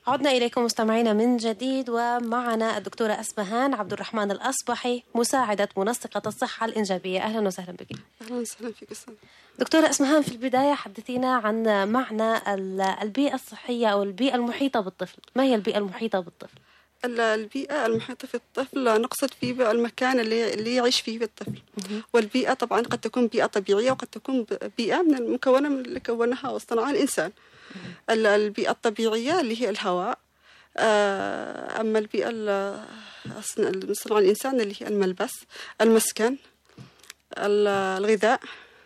عدنا إليكم مستمعينا من جديد، ومعنا الدكتورة أسمهان عبد الرحمن الأصبحي، مساعدة منسقة الصحة الإنجابية. أهلا وسهلا بك. أهلا وسهلا فيك أستاذ دكتورة أسمهان، في البداية حدثينا عن معنى البيئة الصحية أو البيئة المحيطة بالطفل. ما هي البيئة المحيطة بالطفل؟ البيئة المحيطة في الطفل نقصد فيه المكان اللي يعيش فيه الطفل. والبيئة طبعا قد تكون بيئة طبيعية وقد تكون بيئة مكونة من اللي كونها واصطنعها الإنسان. البيئة الطبيعية اللي هي الهواء، أما البيئة اللي صنع الإنسان اللي هي الملبس، المسكن، الغذاء.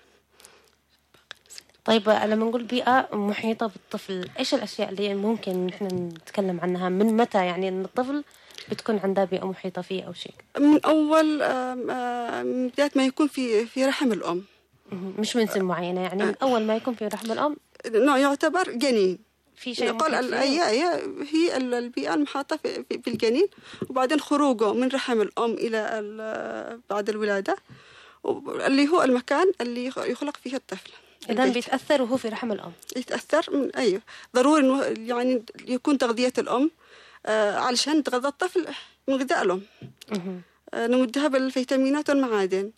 طيب لما نقول بيئة محيطة بالطفل، إيش الأشياء اللي ممكن نحن نتكلم عنها؟ من متى يعني أن الطفل بتكون عنده بيئة محيطة فيه أو شيء؟ من أول من بداية ما يكون في رحم الأم، مش من سن معينة، يعني من أول ما يكون في رحم الأم يعتبر جنين. في شيء نقول هي البيئة المحاطة في الجنين، وبعدين خروجه من رحم الأم إلى بعد الولادة، اللي هو المكان اللي يخلق فيه الطفل. إذن بيتأثر وهو في رحم الأم؟ يتأثر من ضروري إنه يعني يكون تغذية الأم علشان تغذى الطفل من غذاء الأم. نمدها بالفيتامينات والمعادن.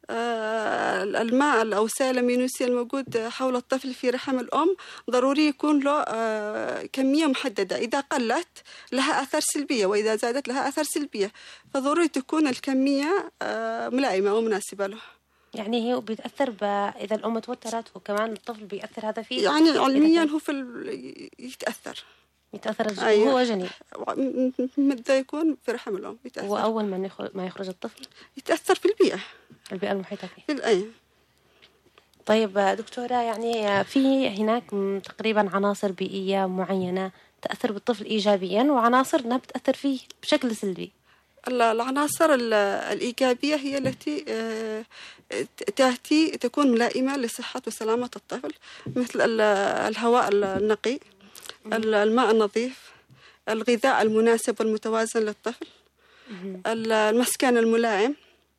الماء أو السائل الأمينوسي الموجود حول الطفل في رحم الأم ضروري يكون له كمية محددة، إذا قلت لها أثر سلبية وإذا زادت لها أثر سلبية، فضروري تكون الكمية ملائمة ومناسبة له. يعني هي بيتأثر إذا الأم توترت، وكمان الطفل بيأثر هذا فيه؟ يعني علميا هو يتأثر وهو جنين متى يكون في رحم الأم يتأثر. وأول ما يخرج الطفل يتأثر في البيئة المحيطة فيه. في طيب دكتورة، يعني في هناك تقريبا عناصر بيئية معينة تأثر بالطفل إيجابيا، وعناصر أنها بتأثر فيه بشكل سلبي. العناصر الإيجابية هي التي تكون ملائمة لصحة وسلامة الطفل، مثل الهواء النقي، الماء النظيف، الغذاء المناسب والمتوازن للطفل، المسكن الملائم،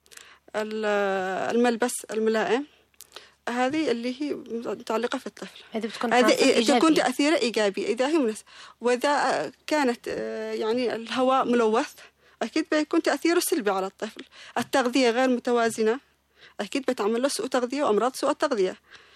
الملبس الملائم. هذه اللي هي متعلقة في الطفل. هذه تكون تأثيرها إيجابي إذا هي مناسبة. وإذا كانت يعني الهواء ملوث أكيد بيكون تأثيره سلبي على الطفل. التغذية غير متوازنة أكيد بتعمل له سوء تغذية وأمراض سوء التغذية.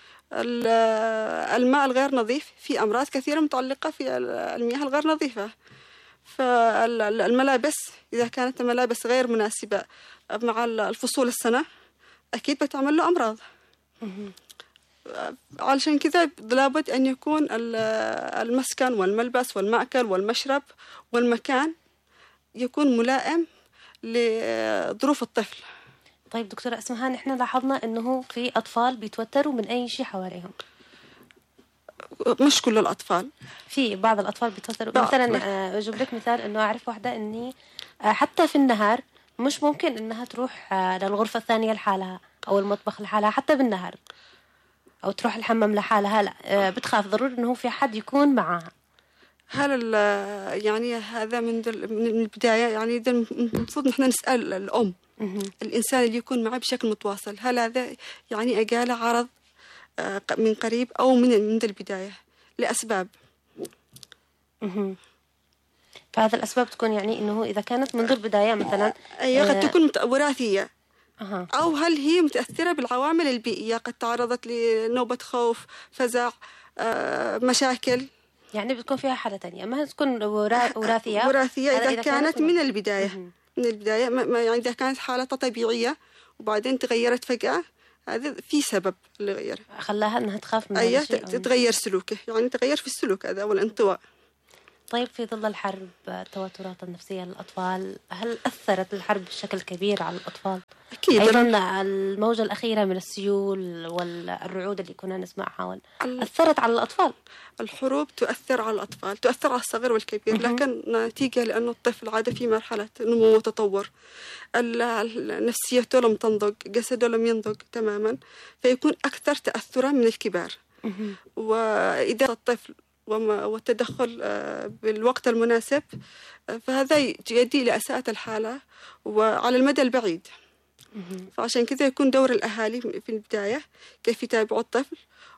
الماء الغير نظيف، في أمراض كثيرة متعلقة في المياه الغير نظيفة. فالملابس إذا كانت الملابس غير مناسبة مع الفصول السنة أكيد بتعمل له أمراض. علشان كذا لابد أن يكون المسكن والملبس والمأكل والمشرب والمكان يكون ملائم لظروف الطفل. طيب دكتورة أسمهان، إحنا لاحظنا إنه في أطفال بيتوتروا من أي شيء حواليهم. مش كل الأطفال، في بعض الأطفال بيتوتروا. مثلا أجيب لك مثال، إنه أعرف واحدة إني حتى في النهار مش ممكن إنها تروح للغرفة الثانية لحالها أو المطبخ لحالها حتى بالنهار، أو تروح الحمام لحالها. لا، بتخاف ضروري إنه في حد يكون معها. هل يعني هذا من البداية، يعني المفروض نحن نسأل الأم، الإنسان اللي يكون معه بشكل متواصل، هل هذا يعني أجاله عرض من قريب أو من البداية لأسباب. فهذا الأسباب تكون يعني إنه إذا كانت منذ البداية مثلا قد تكون وراثية، أو هل هي متأثرة بالعوامل البيئية، قد تعرضت لنوبة خوف، فزع، مشاكل. يعني بتكون فيها حالة تانية، ما تكون وراثية إذا كانت من البداية. يعني إذا كانت حالتها طبيعية وبعدين تغيرت فجأة، هذا في سبب اللي غير خلاها أنها تخاف من هذا الشيء، تتغير سلوكه، يعني تغير في السلوك هذا والانطواء. طيب في ظل الحرب، التوترات النفسية للأطفال، هل أثرت الحرب بشكل كبير على الأطفال؟ أكيد. أيضا الموجة الأخيرة من السيول والرعود اللي كنا نسمعها أثرت على الأطفال. الحروب تؤثر على الأطفال، تؤثر على الصغير والكبير، لكن نتيجة لأن الطفل عاد في مرحلة نمو وتطور، نفسيته لم تنضج، جسده لم ينضج تماما، فيكون أكثر تأثرا من الكبار. وإذا الطفل والتدخل بالوقت المناسب، فهذا يؤدي إلى إساءة الحالة وعلى المدى البعيد. فعشان كذا يكون دور الأهالي في البداية كيف يتابعوا الطفل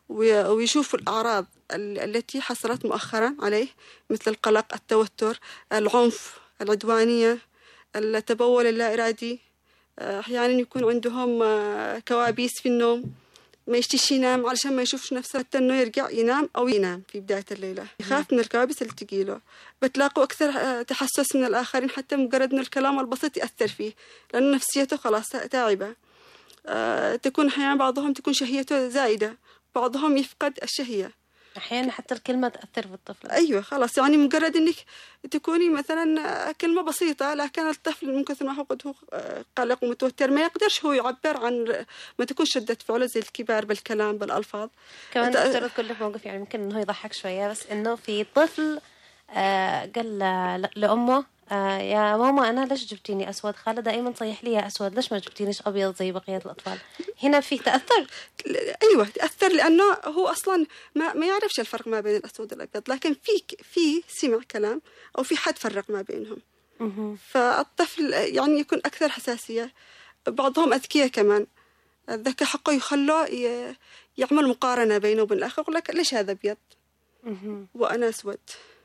ويشوفوا الأعراض التي حصلت مؤخرا عليه، مثل القلق، التوتر، العنف، العدوانية، التبول اللا إرادي. أحيانا يكون عندهم كوابيس في النوم، ما يشتيش ينام علشان ما يشوفش نفسه، حتى إنه يرجع ينام أو ينام في بداية الليلة، يخاف من الكوابيس اللي تجيله. بتلاقوا أكثر تحسس من الآخرين، حتى مجرد إن الكلام البسيط يأثر فيه، لأن نفسيته خلاص تعبة. تكون أحيانا بعضهم تكون شهيته زائدة، بعضهم يفقد الشهية. أحيانا حتى الكلمة تأثر بالطفل. أيوة خلاص، يعني مجرد إنك تكوني مثلا كلمة بسيطة، لكن الطفل من كثر ما هو قد هو قلق ومتوتر ما يقدرش هو يعبر عن، ما تكون شدة فعله زي الكبار بالكلام بالألفاظ. كمان دكتور أذكر لك موقف يعني ممكن إنه يضحك شوية، بس إنه في طفل قال لأمه يا ماما أنا ليش جبتيني أسود؟ خالة دائما تصيح لي يا أسود، ليش ما جبتينيش أبيض زي بقية الأطفال؟ هنا في تأثر. أيوة تأثر، لأنه هو أصلا ما يعرفش الفرق ما بين الأسود والأبيض، لكن في سمع كلام أو في حد فرق ما بينهم. فالطفل يعني يكون أكثر حساسية. بعضهم أذكياء كمان، الذكاء حقه يخلوه يعمل مقارنة بينه وبين الآخر، يقول لك ليش هذا أبيض وأنا أسود.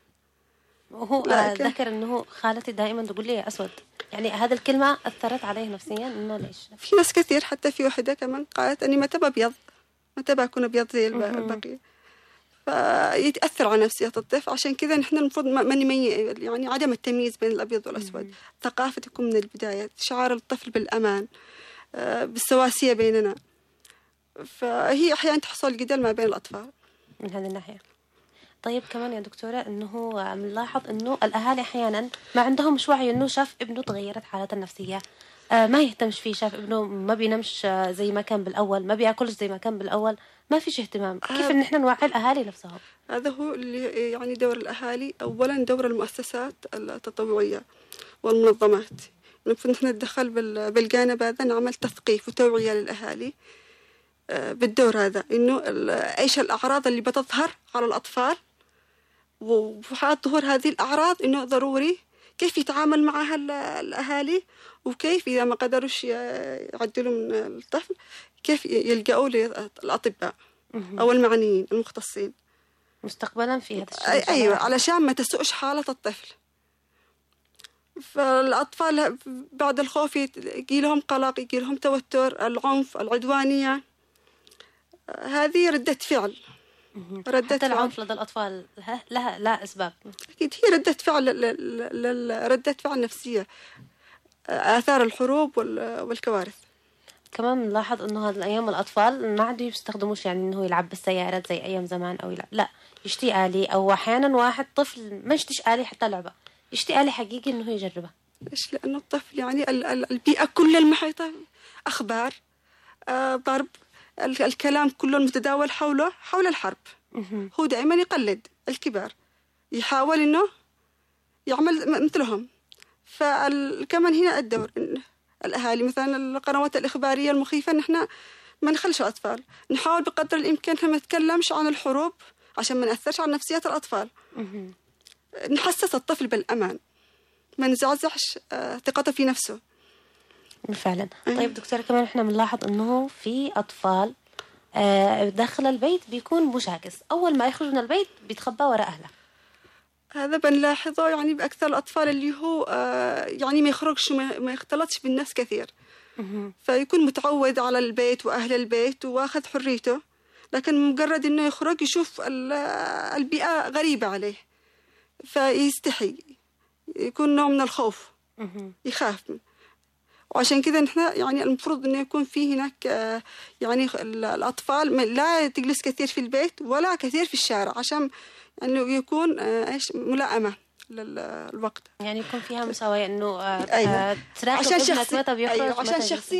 وهو ذكر إنه خالتي دائما تقول لي يا أسود، يعني هذه الكلمة أثرت عليه نفسيا. إنه ليش؟ في ناس كثير، حتى في واحدة كمان قالت أني متى أبيض، متى بكون أبيض زي البقية. فيتأثر على نفسية الطفل. عشان كذا نحن المفروض ما نميز، يعني عدم التمييز بين الأبيض والأسود. ثقافة تكون من البداية، شعار الطفل بالأمان، بالسواسية بيننا. فهي أحيانا تحصل جدل ما بين الأطفال من هذه الناحية. طيب كمان يا دكتورة إنه بنلاحظ إنه الأهالي أحيانا ما عندهم وعي، إنه شاف ابنه تغيرت حالته النفسية، ما يهتمش فيه، شاف ابنه ما بينامش زي ما كان بالأول، ما بيأكلش زي ما كان بالأول، ما فيش اهتمام. كيف إن إحنا نوعي الأهالي نفسهم؟ هذا هو اللي يعني دور الأهالي. أولا دور المؤسسات التطوعية والمنظمات، المفروض نحن نتدخل بالجانب هذا، نعمل تثقيف وتوعية للأهالي بالدور هذا، إنه إيش الأعراض اللي بتظهر على الأطفال، وحال ظهور هذه الأعراض إنه ضروري كيف يتعامل معها الأهالي، وكيف إذا ما قدروش يعدلوا من الطفل كيف يلجأوا للأطباء أو المعنيين المختصين مستقبلا في هذا الشيء. أيوة، علشان ما تسوءش حالة الطفل. فالأطفال بعد الخوف يجي لهم قلق، يجي لهم توتر، العنف، العدوانية، هذه ردة فعل. حتى العنف لدى الأطفال لا أسباب. أكيد هي ردة فعل، ردة فعل نفسية، آثار الحروب والكوارث. كمان نلاحظ إنه هذه الأيام الأطفال ما عاد يستخدموش يعني إنه يلعب بالسيارات زي أيام زمان أو يلعب، لا يشتي آلي، أو أحيانا واحد طفل ما يشتيش آلي حتى لعبة، يشتي آلي حقيقي إنه يجربه. إيش؟ لأنه الطفل يعني البيئة كل المحيطة، أخبار، ضرب، الكلام كله المتداول حول الحرب. هو دائما يقلد الكبار، يحاول إنه يعمل مثلهم. فكمان هنا الدور الأهالي، مثلا القنوات الإخبارية المخيفة، نحن ما نخلش الأطفال، نحاول بقدر الإمكان ما نتكلمش عن الحروب عشان ما نأثرش على نفسيات الأطفال. نحسس الطفل بالأمان، ما نزعزعش ثقته في نفسه. فعلا. طيب دكتورة كمان احنا بنلاحظ انه في اطفال داخل البيت بيكون مشاكس، اول ما يخرج من البيت بيتخبى وراء اهله. هذا بنلاحظه يعني باكثر الاطفال، اللي هو يعني ما يخرجش وما يختلطش بالناس كثير، فيكون متعود على البيت واهل البيت واخذ حريته، لكن مجرد انه يخرج يشوف البيئة غريبة عليه فيستحي، يكون نوع من الخوف، يخاف. وعشان كذا نحن يعني المفروض إنه يكون في هناك يعني الأطفال لا تجلس كثير في البيت ولا كثير في الشارع، عشان إنه يكون ملائمة للوقت، يعني يكون فيها مساواة، إنه أيوة. تراقب ابنك متى بيخرج، أيوة. عشان شخصية